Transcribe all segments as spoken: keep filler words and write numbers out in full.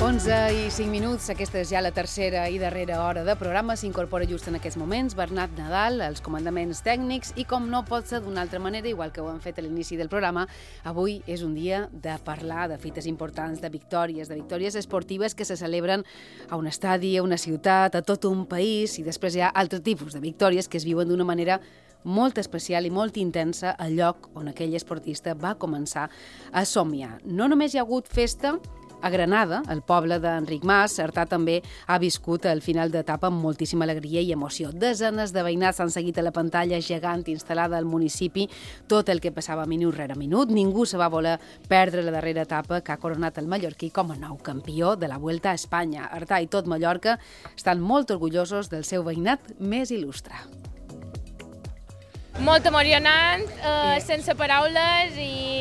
onze i cinc minuts, aquesta és ja la tercera i darrera hora de programa. S'incorpora just en aquests moments Bernat Nadal, els comandaments tècnics, i com no pot ser d'una altra manera, igual que ho hem fet a l'inici del programa, avui és un dia de parlar de fites importants, de victòries, de victòries esportives que se celebren a un estadi, a una ciutat, a tot un país, i després hi ha altres tipus de victòries que es viuen d'una manera molt especial i molt intensa al lloc on aquell esportista va començar a somiar. No només hi ha hagut festa a Granada, el poble d'Enric Mas. Artà també ha viscut el final d'etapa amb moltíssima alegria i emoció. Desenes de veïnats s'han seguit a la pantalla gegant instal·lada al municipi tot el que passava minut rere minut. Ningú se va voler perdre la darrera etapa que ha coronat el mallorquí com a nou campió de la Vuelta a Espanya. Artà i tot Mallorca estan molt orgullosos del seu veïnat més il·lustre. Molt emocionant, eh, sense paraules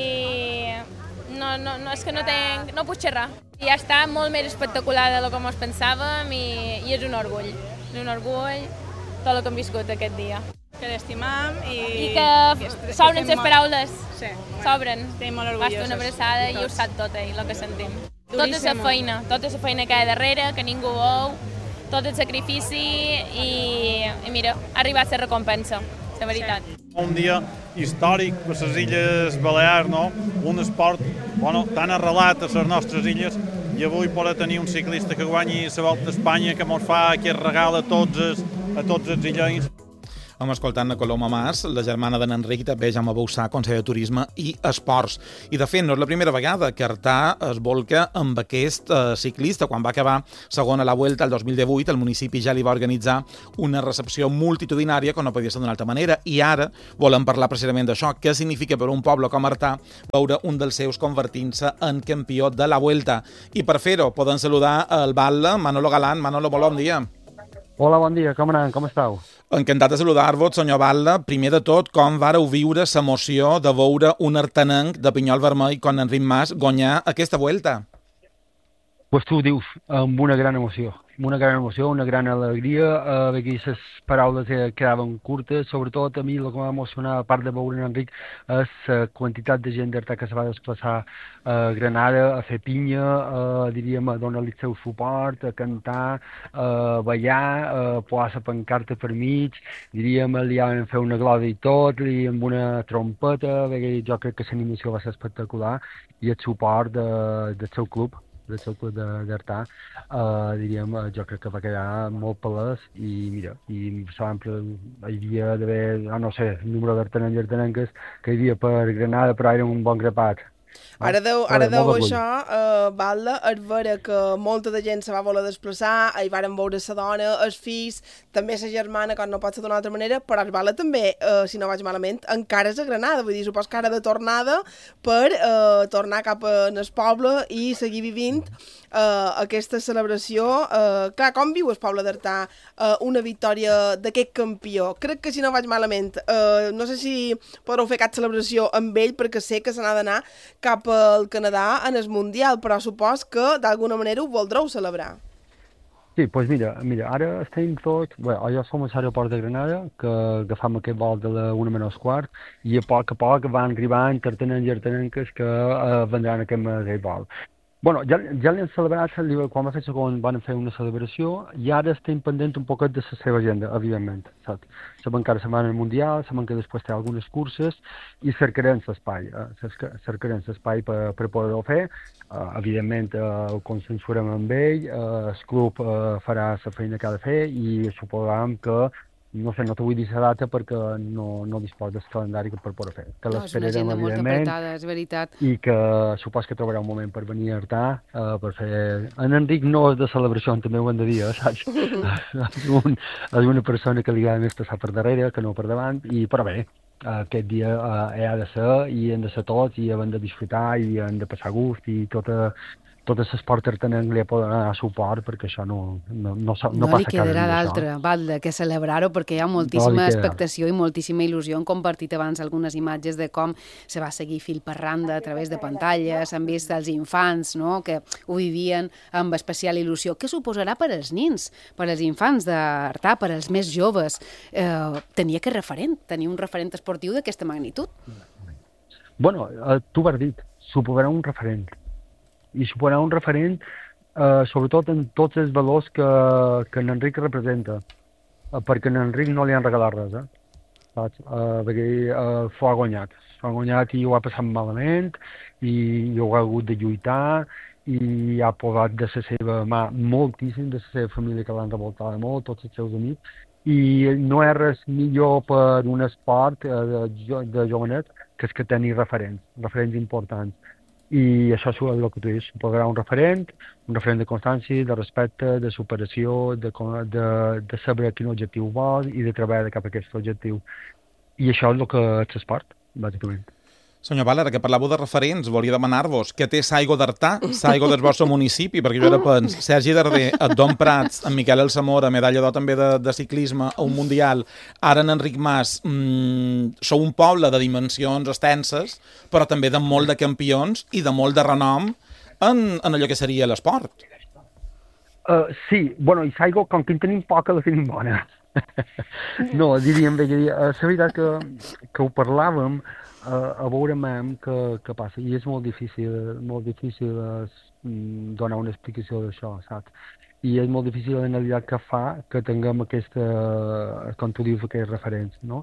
i no, no, no, és que no, tenc, no puc xerrar. I ja està molt més espectacular del que ens pensàvem i, i és un orgull, és un orgull tot el que hem viscut aquest dia. Que l'estimam i... I que s'obren les paraules, sí, s'obren. Estem molt orgullosos. Basta una abraçada i, i ho sap tot ell, el que sentim. Tota la feina, tota la feina que hi ha darrere, que ningú veu, tot el sacrifici i, i mira, ha arribat la recompensa. La veritat. Sí. Un dia històric per les Illes Balears, no? Un esport bueno, tan arrelat a les nostres illes, i avui poder tenir un ciclista que guanyi la Volta a Espanya, que ens fa aquest regal a tots els, a tots els illencs. Vam escoltant a Coloma Mas, la germana d'en Enric, i també Jaume Boussà, conseller de Turisme i Esports. I de fet, no és la primera vegada que Artà es volca amb aquest eh, ciclista. Quan va acabar segon a la Vuelta el dos mil divuit, el municipi ja li va organitzar una recepció multitudinària que no podia ser d'una altra manera. I ara volem parlar precisament d'això. Què significa per un poble com Artà veure un dels seus convertint-se en campió de la Vuelta? I per fer-ho podem saludar el batlle, Manolo Galán. Manolo, molt bon dia. Hola, bon dia, com anem? Com esteu? Encantat de saludar-vos, senyor batlle. Primer de tot, com vareu viure l'emoció de veure un artanenc de Pinyol Vermell com Enric Mas guanyar aquesta Vuelta? Pues tu ho dius, amb una gran emoció, una gran emoció, una gran alegria. Eh, aquí les paraules quedaven curtes. Sobretot a mi el que m'ha emocionat, a part de veure en Enric, és la quantitat de gent d'Artà que se va desplaçar a Granada a fer pinya, eh, diríem, a donar-li el seu suport, a cantar, a ballar, a posar la pancarta per mig, diríem, li van fer una glòria i tot, i amb una trompeta. Jo crec que l'animació va ser espectacular, i el suport de, del seu club, del seu club d'Artà, uh, diríem, jo crec que va quedar molt palès. I mira, i sempre hi havia d'haver, ah, no sé, el número d'artanencs i artanenques que hi havia per Granada, però era un bon grapat. Ara deu, ara deu això, eh, Batlle, és vera que molta de gent se va voler desplaçar, hi varen veure la dona, els fills, també la germana, com no pot ser d'una altra manera, però el Batlle també, eh, si no vaig malament, encara és a Granada, vull dir, supos que ara de tornada per eh, tornar cap al poble i seguir vivint eh, aquesta celebració. Eh, clar, com viu el poble d'Artà eh, una victòria d'aquest campió? Crec que si no vaig malament, eh, no sé si podreu fer cap celebració amb ell, perquè sé que se n'ha d'anar cap al Canadà en el Mundial, però supos que d'alguna manera ho voldreu celebrar. Sí, doncs pues mira, mira, ara estem tots... Bé, jo som a l'aeroport de Granada, que agafam aquest vol de la una menys quart, i a poc a poc van arribant artanencs i artanenques que eh, vendran aquest mateix vol. Bueno, ja, ja l'hem celebrat, quan va fer segon van fer una celebració, i ara estem pendents un poquet de la seva agenda, evidentment. Saps? Sabem que ara se'n van al Mundial, sabem que després té algunes curses, i cercarem l'espai, eh? cercarem l'espai per, per poder-ho fer. Uh, evidentment, uh, ho consensuarem amb ell, uh, el club uh, farà la feina que ha de fer, i suposam que no sé, no t'ho vull dir la data perquè no, no disposo del calendari per poder fer. Que no, és una agenda molt apretada, és veritat. I que supos que trobarà un moment per venir a Artà, uh, per fer... En Enric no és de celebració, també ho hem de dir, eh, saps? és, un, és una persona que li agrada més passar per darrere que no per davant, i però bé, uh, aquest dia uh, hi ha de ser, i hem de ser tots, i hem de disfrutar, i hem de passar gust, i tota... tot l'esport artanenc li ha pogut donar suport, perquè això no, no, no, no, no passa cada dia. No li quedarà d'altre, Batlle, que celebrar-ho, perquè hi ha moltíssima no expectació i moltíssima il·lusió. Hem compartit abans algunes imatges de com se va seguir fil per randa a través de pantalles, han vist els infants, no?, que ho vivien amb especial il·lusió. Què suposarà per als nins, per als infants d'Artà, per als més joves? Eh, tenia que referent, tenir un referent esportiu d'aquesta magnitud. Bueno, eh, tu ho has dit, suposarà un referent. I suposarà un referent uh, sobretot en tots els valors que, que en Enric representa, uh, perquè en Enric no li han regalat res, eh? Saps? Uh, perquè uh, s'ho ha guanyat, s'ho ha guanyat i ho ha passat malament, i ho ha hagut de lluitar, i ha posat de la seva mà moltíssim, de la seva família que l'han revoltat molt, tots els seus amics, i no és res millor per un esport uh, de, jo, de jovenet que és que tenir referents, referents importants. I això és el que tu dius, podrà un referent, un referent de constància, de respecte, de superació, de, de, de saber quin objectiu vol i de treballar cap a aquest objectiu. I això és el que és l'esport, bàsicament. Senyor Val, ara que parlàveu de referents, volia demanar-vos què té Saigo d'Artà, Saigo del vostre municipi, perquè jo ara pens, Sergi Darder, Don Prats, en Miquel Alsamora, medalla d'or també de, de ciclisme a un mundial, ara en Enric Mas, mmm, sou un poble de dimensions extenses, però també de molt de campions i de molt de renom en, en allò que seria l'esport. Uh, sí, bueno, i Saigo, com que en tenim poca, la tenim bona. No, diríem bé, uh, la veritat que, que ho parlàvem, Uh, a veure mem què, què passa, i és molt difícil, molt difícil uh, donar una explicació d'això, saps? I és molt difícil analitzar què fa que tinguem aquesta, uh, com tu dius, aquests referents, no?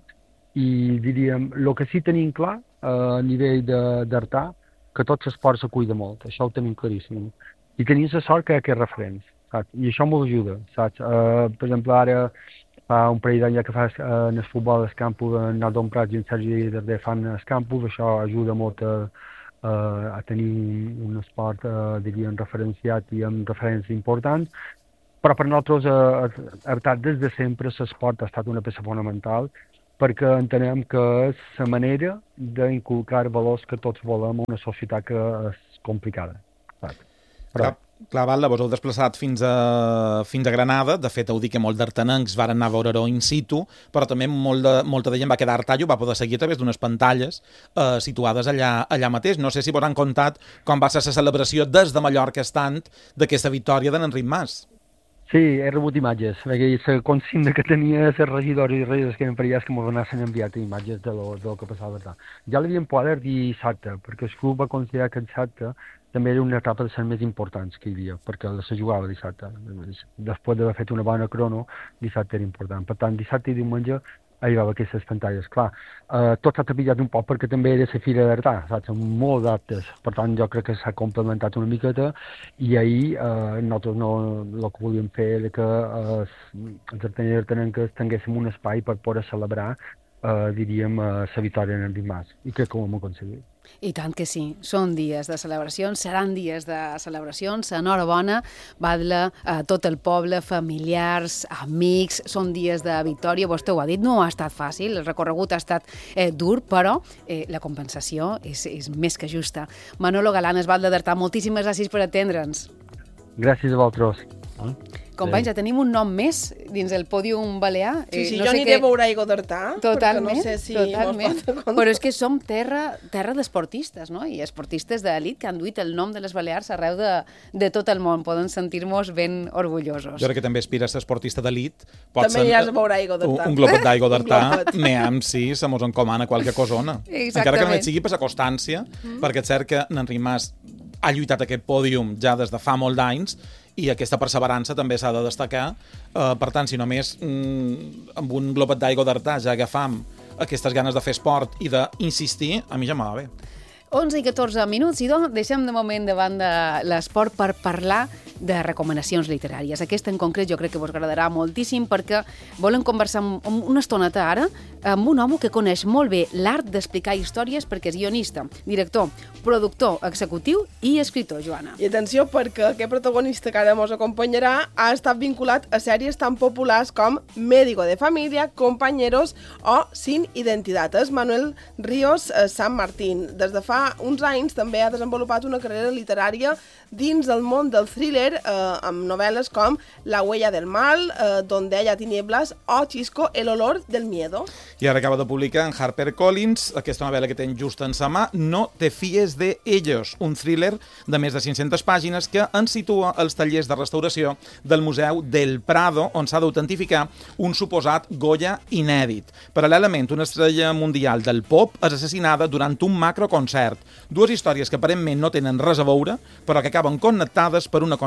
I diríem, el que sí tenim clar, uh, a nivell d'Artà, que tot l'esport se cuida molt, això ho tenim claríssim. I tenim la sort que hi ha aquests referents, saps? I això m'ho ajuda, saps? Uh, per exemple, ara, fa un parell d'anys que fas eh, en el futbol al campus, en el Don Prats i en Sergi Darder fan el campus, això ajuda molt a, a, a tenir un, un esport, eh, diríem, referenciat i amb referents importants, però per nosaltres, eh, Artà, des de sempre, l'esport ha estat una peça fonamental, perquè entenem que és la manera d'inculcar valors que tots volem en una societat que és complicada. Saps? Però... Clar, Val, vos heu desplaçat fins a, fins a Granada, de fet heu dit que molt d'artanencs van anar a veure-ho in situ, però també molt de, molta de gent va quedar a Artà i ho va poder seguir a través d'unes pantalles eh, situades allà, allà mateix. No sé si vos han contat com va ser la celebració des de Mallorca estant d'aquesta victòria d'en Enric Mas. Sí, he rebut imatges, perquè la consigna que tenia els regidors i regidors que em faria és que m'ho donessin enviat imatges de lo, de lo que passava a Artà. Ja l'havíem poder dissabte, perquè el club va considerar que dissabte també era una etapa de les més importants que hi havia, perquè se jugava dissabte. Després d'haver fet una bona crono, dissabte era important. Per tant, dissabte i diumenge arribava aquestes pantalles. Clar, eh, tot s'ha trepitjat un poc perquè també era la Fira d'Artà, saps? Són molt d'actes. Per tant, jo crec que s'ha complementat una miqueta i ahir eh, nosaltres no, el que volíem fer era que eh, els artaners i artanenques tinguéssim un espai per poder celebrar, eh, diríem, la eh, victòria d'en Enric Mas. I crec que ho hem aconseguit. I tant que sí, són dies de celebracions, seran dies de celebracions, enhorabona, va-la a tot el poble, familiars, amics, són dies de victòria, vostè ho ha dit, no ha estat fàcil, el recorregut ha estat eh, dur, però eh, la compensació és, és més que justa. Manolo Galán, es Val d'Artà, moltíssimes gràcies per atendre'ns. Gràcies a vosaltres. Companys, ja tenim un nom més dins el pòdium balear. Sí, sí, eh, no jo sé aniré que... a veure aigua d'Artà, totalment, perquè no sé si totalment. mos Però és que som terra, terra d'esportistes, no? I esportistes d'elit que han duit el nom de les Balears arreu de, de tot el món. Poden sentir-nos ben orgullosos. Jo crec que també aspires a esportista d'elit. També aniràs a veure aigua d'Artà. Un, un globet d'aigua d'Artà, meam, sí, se mos encomana qualque cosona. Exactament. Encara que només sigui per la constància, mm. perquè és cert que en Enric Mas ha lluitat aquest pòdium ja des de fa molt d'anys, i aquesta perseverança també s'ha de destacar. Uh, per tant, si només mm, amb un globet d'aigua d'Artà ja agafam aquestes ganes de fer esport i d'insistir, a mi ja m'ha bé. onze i catorze minuts, i doncs deixem de moment davant de l'esport per parlar de recomanacions literàries. Aquesta en concret jo crec que vos agradarà moltíssim perquè volem conversar amb una estoneta ara amb un home que coneix molt bé l'art d'explicar històries perquè és guionista, director, productor, executiu i escriptor, Joana. I atenció perquè aquest protagonista que ara ens acompanyarà ha estat vinculat a sèries tan populars com Médico de Familia, Compañeros o Sin Identidad. És Manuel Ríos San Martín. Des de fa uns anys també ha desenvolupat una carrera literària dins el món del thriller eh, amb novel·les com La huella del mal, eh, Donde haya tinieblas o Chisco, El olor del miedo. I ara acaba de publicar en HarperCollins aquesta novel·la que tens just en sa mà, No te fies de ellos, un thriller de més de cinc-centes pàgines que ens situa als tallers de restauració del Museu del Prado, on s'ha d'autentificar un suposat Goya inèdit. Paral·lelament, una estrella mundial del pop és assassinada durant un macroconcert. Dues històries que aparentment no tenen res a veure, però que acaben connectades per una conseqüència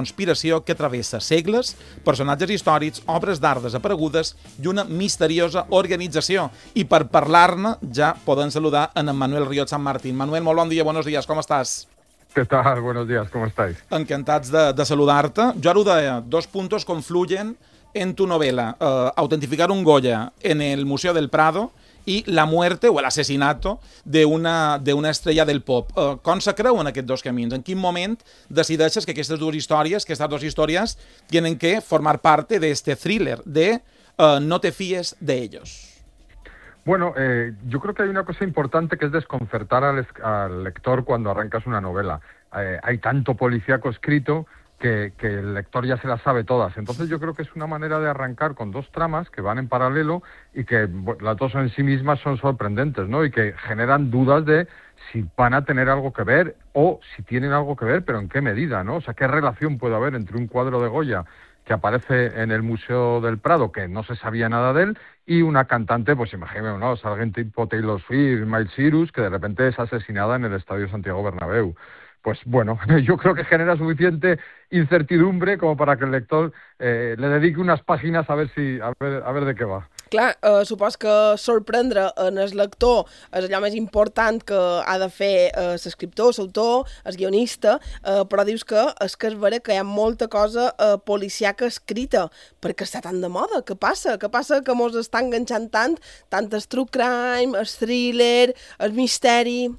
conspiració que travessa segles, personatges històrics, obres d'art desaparegudes i una misteriosa organització. I per parlar-ne ja poden saludar en Manuel Riot San Martín. Manuel, molt bon dia, buenos días, com estàs? ¿Qué tal? Buenos días, ¿cómo estáis? Encantats de, de saludar-te. Jo ara ho deia, dos puntos confluyen en tu novela. Uh, autentificar un Goya en el Museo del Prado i la muerte o l'assassinato d'una d'una estrella del pop. Uh, com se creuen aquests dos camins? En quin moment decideixes que aquestes dues històries, que estas dos històries, tienen que formar parte de este thriller de uh, no te fíes de ellos? Bueno, eh, yo creo que hay una cosa importante que es desconcertar al, al lector cuando arrancas una novela. Eh, hay tanto policíaco escrito que, que el lector ya se las sabe todas. Entonces yo creo que es una manera de arrancar con dos tramas que van en paralelo y que bueno, las dos en sí mismas son sorprendentes, ¿no? Y que generan dudas de si van a tener algo que ver o si tienen algo que ver, pero en qué medida, ¿no? O sea, qué relación puede haber entre un cuadro de Goya que aparece en el Museo del Prado, que no se sabía nada de él, y una cantante, pues imaginémonos, alguien tipo Taylor Swift, Miley Cyrus, que de repente es asesinada en el Estadio Santiago Bernabéu. Pues bueno, yo creo que genera suficiente incertidumbre como para que el lector eh, le dedique unas páginas a ver si a ver, a ver de què va. Clar, eh, supos que sorprendre en el lector és allò més important que ha de fer eh, l'escriptor, l'autor, el guionista, eh, però dius que és que és vera que hi ha molta cosa eh, policiaca escrita, perquè està tan de moda. Què passa? Què passa que mos està enganxant tant? Tant el true crime, el thriller, el misteri...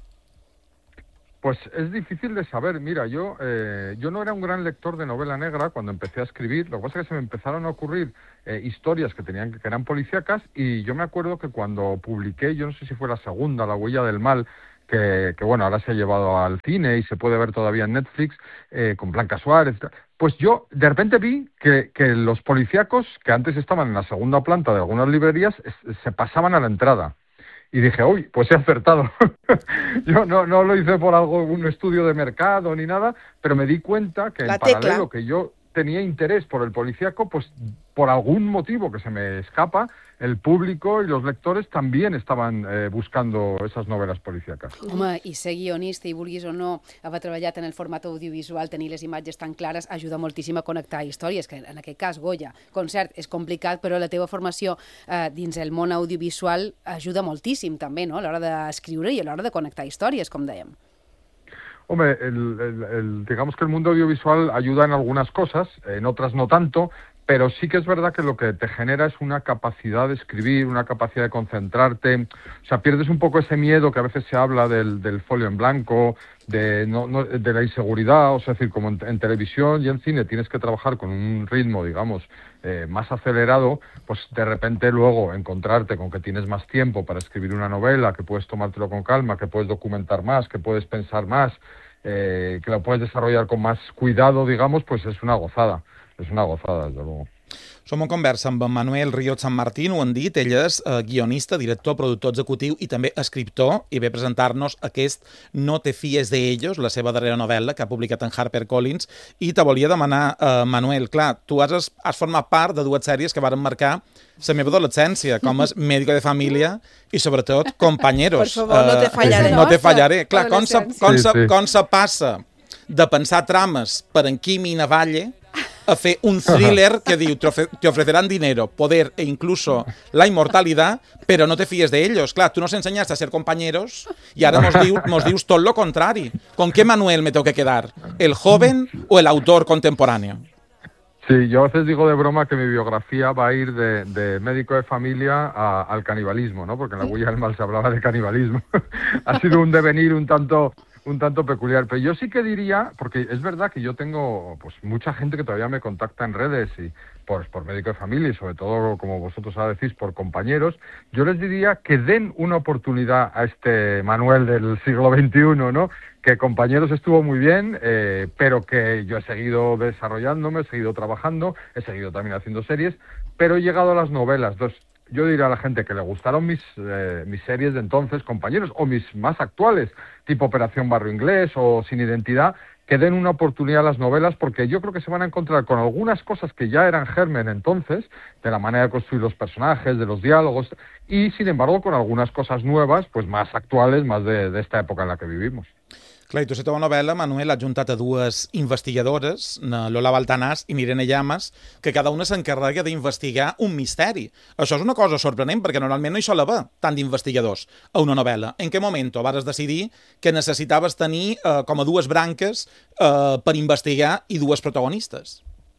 Pues es difícil de saber. Mira, yo eh, yo no era un gran lector de novela negra cuando empecé a escribir. Lo que pasa es que se me empezaron a ocurrir eh, historias que tenían que eran policíacas y yo me acuerdo que cuando publiqué, yo no sé si fue la segunda, La huella del mal, que, que bueno, ahora se ha llevado al cine y se puede ver todavía en Netflix, eh, con Blanca Suárez, pues yo de repente vi que, que los policíacos, que antes estaban en la segunda planta de algunas librerías, se pasaban a la entrada. Y dije, uy, pues he acertado. Yo no, no lo hice por algo, un estudio de mercado ni nada, pero me di cuenta que La en tecla. paralelo que yo tenía interés por el policíaco, pues por algún motivo que se me escapa, el público y los lectores también estaban eh, buscando esas novelas policíacas. Home, i ser guionista, i vulguis o no haver treballat en el format audiovisual, tenir les imatges tan clares, ajuda moltíssim a connectar històries, que en aquest cas, Goya, concert, és complicat, però la teva formació eh, dins el món audiovisual ajuda moltíssim també, no?, a l'hora d'escriure i a l'hora de connectar històries, com dèiem. Hombre, el, el, el, digamos que el mundo audiovisual ayuda en algunas cosas, en otras no tanto, pero sí que es verdad que lo que te genera es una capacidad de escribir, una capacidad de concentrarte. O sea, pierdes un poco ese miedo que a veces se habla del, del folio en blanco, de, no, no, de la inseguridad. O sea, es decir, como en, en televisión y en cine tienes que trabajar con un ritmo, digamos, eh, más acelerado, pues de repente luego encontrarte con que tienes más tiempo para escribir una novela, que puedes tomártelo con calma, que puedes documentar más, que puedes pensar más, eh, que lo puedes desarrollar con más cuidado, digamos, pues es una gozada. És una gozada, desde luego. Som en conversa amb en Manuel Riot San Martín, ho han dit, ell és eh, guionista, director, productor executiu i també escriptor, i ve a presentar-nos aquest No te fíes de ellos, la seva darrera novel·la que ha publicat en HarperCollins, i te volia demanar, eh, Manuel, clar, tu has, has format part de dues sèries que varen marcar la meva adolescència, com és Médico de Família i, sobretot, Compañeros. Per favor, no te fallaré. Eh, no te fallaré. Clar, com se, com, Sí, se, sí. com se passa de pensar trames per en Quimi Navalle a fer un thriller que diu te, ofre te ofrecerán dinero, poder e incluso la inmortalidad, pero no te fíes de ellos. Clar, tú nos enseñaste a ser compañeros y ahora nos, diu, nos dius tot lo contrari. ¿Con qué Manuel me tengo que quedar? ¿El joven o el autor contemporáneo? Sí, yo a veces digo de broma que mi biografía va a ir de, de médico de familia a, al canibalismo, ¿no? Porque en La huella del mal se hablaba de canibalismo. Ha sido un devenir un tanto... un tanto peculiar, pero yo sí que diría, porque es verdad que yo tengo pues mucha gente que todavía me contacta en redes y por, por Médico de Familia y sobre todo, como vosotros ahora decís, por Compañeros, yo les diría que den una oportunidad a este Manuel del siglo veintiuno, ¿no? Que Compañeros estuvo muy bien, eh, pero que yo he seguido desarrollándome, he seguido trabajando, he seguido también haciendo series, pero he llegado a las novelas. Entonces, yo diría a la gente que le gustaron mis, eh, mis series de entonces, Compañeros, o mis más actuales, tipo Operación Barrio Inglés o Sin Identidad, que den una oportunidad a las novelas, porque yo creo que se van a encontrar con algunas cosas que ya eran germen entonces, de la manera de construir los personajes, de los diálogos, y sin embargo con algunas cosas nuevas, pues más actuales, más de, de esta época en la que vivimos. Clar, i tu la teva novel·la, Manuel, ha juntat a dues investigadores, Lola Baltanàs i Irene Llamas, que cada una s'encarrega d'investigar un misteri. Això és una cosa sorprenent, perquè normalment no hi sol haver tant d'investigadors a una novel·la. En què moment vas decidir que necessitaves tenir eh, com a dues branques eh, per investigar i dues protagonistes?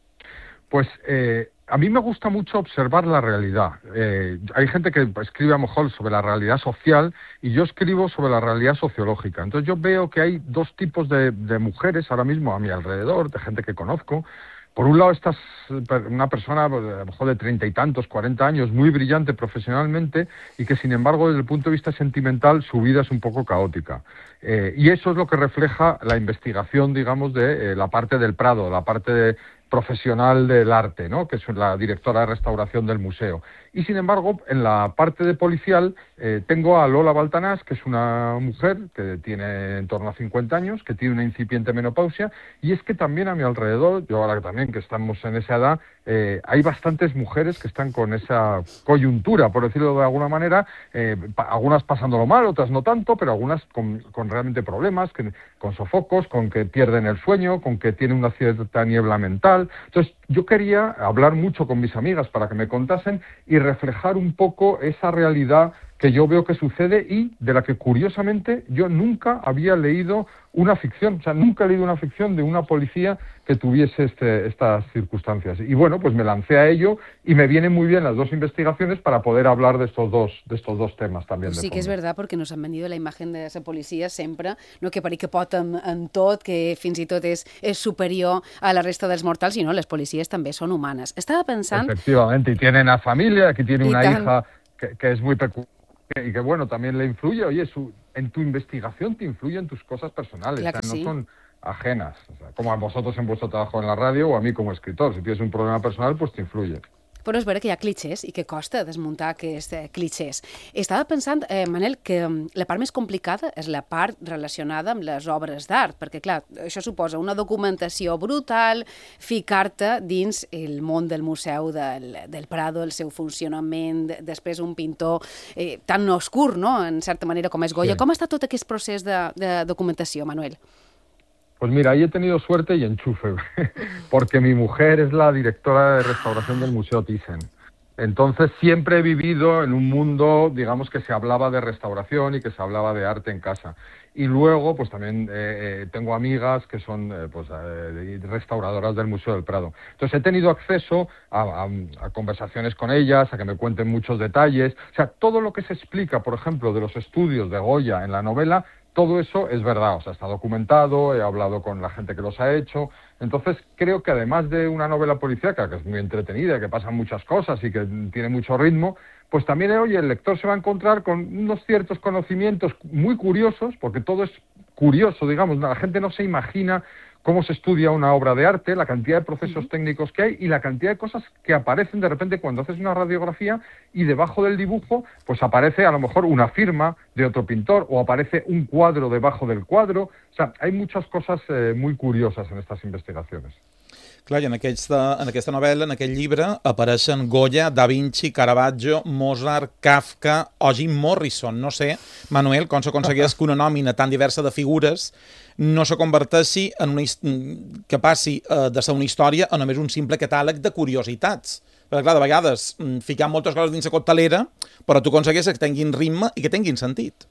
Pues eh, a mí me gusta mucho observar la realidad. Eh, hay gente que escribe a lo mejor sobre la realidad social y yo escribo sobre la realidad sociológica. Entonces yo veo que hay dos tipos de, de mujeres ahora mismo a mi alrededor, de gente que conozco. Por un lado, estás una persona a lo mejor de treinta y tantos, cuarenta años, muy brillante profesionalmente y que, sin embargo, desde el punto de vista sentimental, su vida es un poco caótica. Eh, y eso es lo que refleja la investigación, digamos, de eh, la parte del Prado, la parte de, profesional del arte, ¿no?, que es la directora de restauración del museo. Y, sin embargo, en la parte de policial eh, tengo a Lola Baltanàs, que es una mujer que tiene en torno a cincuenta años, que tiene una incipiente menopausia, y es que también a mi alrededor, yo ahora también que estamos en esa edad, eh, hay bastantes mujeres que están con esa coyuntura, por decirlo de alguna manera, eh, pa algunas pasándolo mal, otras no tanto, pero algunas con, con realmente problemas, que, con sofocos, con que pierden el sueño, con que tienen una cierta niebla mental. Entonces, yo quería hablar mucho con mis amigas para que me contasen y reflejar un poco esa realidad que yo veo que sucede y de la que, curiosamente, yo nunca había leído una ficción. O sea, nunca he leído una ficción de una policía que tuviese este, estas circunstancias. Y bueno, pues me lancé a ello y me vienen muy bien las dos investigaciones para poder hablar de estos dos, de estos dos temas también. Sí de que és verdad, perquè nos han vendido la imagen de la policia sempre, no, que per que pot en, en tot, que fins i tot és, és superior a la resta dels mortals, i no, les policies també són humanes. Estava pensant... Efectivamente, y tienen a familia, aquí tiene una tan... hija que, que es muy peculiar. Y que, bueno, también le influye, oye, su, en tu investigación te influyen tus cosas personales, claro, o sea, no sí. son ajenas, o sea, como a vosotros en vuestro trabajo en la radio o a mí como escritor. Si tienes un problema personal, pues te influye. Però és vera que hi ha clichés i que costa desmuntar aquests eh, clichés. Estava pensant, eh, Manel, que la part més complicada és la part relacionada amb les obres d'art, perquè, clar, això suposa una documentació brutal, ficar-te dins el món del museu del, del Prado, el seu funcionament, després un pintor eh, tan oscur, no?, en certa manera, com és Goya. Sí. Com està tot aquest procés de, de documentació, Manuel? Pues mira, ahí he tenido suerte y enchufe, porque mi mujer es la directora de restauración del Museo Thyssen. Entonces siempre he vivido en un mundo, digamos, que se hablaba de restauración y que se hablaba de arte en casa. Y luego, pues también eh, tengo amigas que son eh, pues, eh, restauradoras del Museo del Prado. Entonces he tenido acceso a, a, a conversaciones con ellas, a que me cuenten muchos detalles. O sea, todo lo que se explica, por ejemplo, de los estudios de Goya en la novela, todo eso es verdad, o sea, está documentado, he hablado con la gente que los ha hecho. Entonces, creo que además de una novela policíaca, que es muy entretenida, que pasan muchas cosas y que tiene mucho ritmo, pues también, oye, el lector se va a encontrar con unos ciertos conocimientos muy curiosos, porque todo es curioso, digamos, la gente no se imagina cómo se estudia una obra de arte, la cantidad de procesos técnicos que hay y la cantidad de cosas que aparecen de repente cuando haces una radiografía y debajo del dibujo pues aparece a lo mejor una firma de otro pintor o aparece un cuadro debajo del cuadro. O sea, hay muchas cosas eh, muy curiosas en estas investigaciones. Clar, i en aquesta, en aquesta novel·la, en aquest llibre, apareixen Goya, Da Vinci, Caravaggio, Mozart, Kafka o Jim Morrison. No sé, Manuel, com s'aconsegueix que una nòmina tan diversa de figures no se converteixi en una, que passi eh, de ser una història a només un simple catàleg de curiositats. Perquè, clar, de vegades ficar moltes coses dins la coctelera, però tu aconsegueixes que tinguin ritme i que tinguin sentit.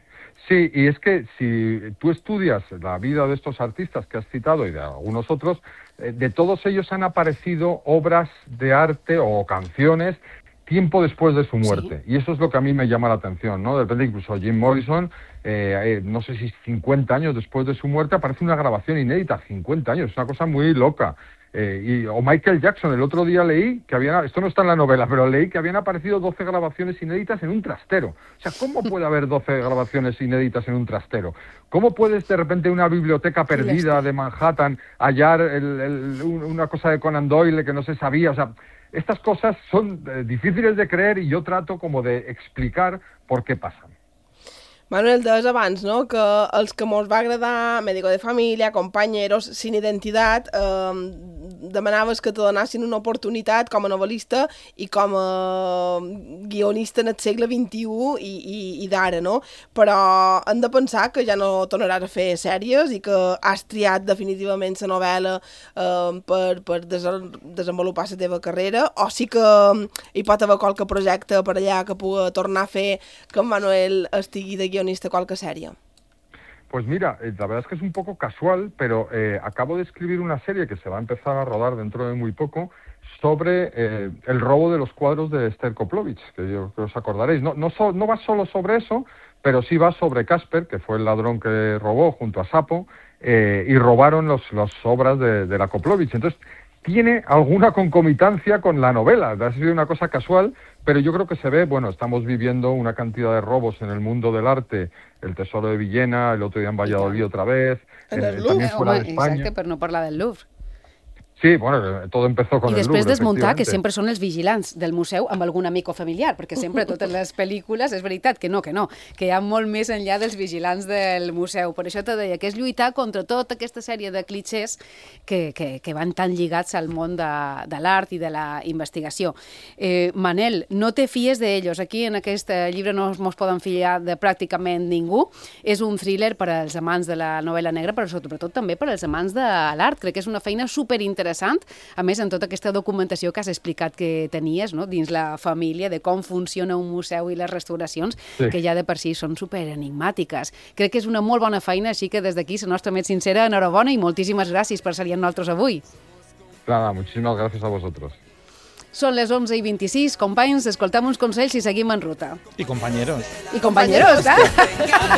Sí, y es que si tú estudias la vida de estos artistas que has citado y de algunos otros, eh, de todos ellos han aparecido obras de arte o canciones tiempo después de su muerte. Sí. Y eso es lo que a mí me llama la atención, ¿no? De repente incluso Jim Morrison, eh, eh, no sé si cincuenta años después de su muerte, aparece una grabación inédita, cincuenta años, es una cosa muy loca. Eh, y, o Michael Jackson, el otro día leí que habían, esto no está en la novela, pero leí que habían aparecido doce grabaciones inéditas en un trastero. O sea, ¿cómo puede haber doce grabaciones inéditas en un trastero? ¿Cómo puedes de repente una biblioteca perdida de Manhattan hallar el, el, una cosa de Conan Doyle que no se sabía? O sea, estas cosas son eh, difíciles de creer y yo trato como de explicar por qué pasan. Manuel, deies abans, no?, que els que mos va agradar, Médico de Família, Compañeros, Sin Identitat, eh, demanaves que te donassin una oportunitat com a novel·lista i com a guionista en el segle vint-i-u i, i, i d'ara, no? Però hem de pensar que ja no tornaràs a fer sèries i que has triat definitivament la novel·la eh, per, per des desenvolupar la teva carrera, o sí que hi pot haver qualque projecte per allà que pugui tornar a fer que en Manuel estigui de guionista qualque sèrie. Pues mira, eh, la verdad es que es un poco casual, pero eh, acabo de escribir una serie que se va a empezar a rodar dentro de muy poco sobre eh, el robo de los cuadros de Esther Koplovich, que yo que os acordaréis. No, no, so, no va solo sobre eso, pero sí va sobre Casper, que fue el ladrón que robó junto a Sapo, eh, y robaron los, las obras de, de la Koplovich. Entonces, tiene alguna concomitancia con la novela. Ha sido una cosa casual, pero yo creo que se ve, bueno, estamos viviendo una cantidad de robos en el mundo del arte, el Tesoro de Villena, el otro día en Valladolid otra vez, en el eh, también fuera Home, de España. exacte, per no parlar del Louvre. Sí, bueno, todo empezó con I el després Louvre, desmuntar que efectivamente. sempre són els vigilants del museu amb algun amic o familiar, perquè sempre totes les pel·lícules, és veritat que no, que no, que hi ha molt més enllà dels vigilants del museu. Per això te deia que és lluitar contra tota aquesta sèrie de clichés que, que, que van tan lligats al món de, de l'art i de la investigació. Eh, Manel, no te fies d'ells. Aquí en aquest llibre no ens poden fiar de pràcticament ningú. És un thriller per als amants de la novel·la negra, però sobretot també per als amants de l'art. Crec que és una feina superinteressant. A més, en tota aquesta documentació que has explicat que tenies, no?, dins la família, de com funciona un museu i les restauracions, sí, que ja de per si són superenigmàtiques. Crec que és una molt bona feina, així que des d'aquí la nostra més sincera enhorabona i moltíssimes gràcies per ser-hi amb nosaltres avui. Nada, muchísimas gracias a vosotros. Són les onze i vint-i-sis, companys, escoltem uns consells i seguim en ruta. I companyeros. I companyeros, eh?